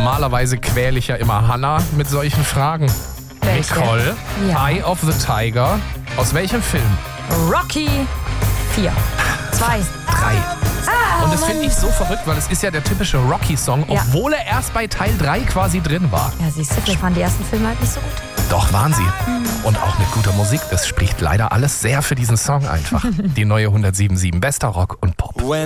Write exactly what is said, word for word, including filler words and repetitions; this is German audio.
Normalerweise quäle ich ja immer Hannah mit solchen Fragen. Welche? Nicole, Ja. Eye of the Tiger. Aus welchem Film? Rocky vier. zwei. Drei. Ah, Und das Mann. finde ich so verrückt, weil es ist ja der typische Rocky-Song, Ja. obwohl er erst bei Teil drei quasi drin war. Ja, siehst du, vielleicht waren die ersten Filme halt nicht so gut. Doch, waren sie. Und auch mit guter Musik. Das spricht leider alles sehr für diesen Song einfach. Die neue hundertsieben Komma sieben. Bester Rock und Pop.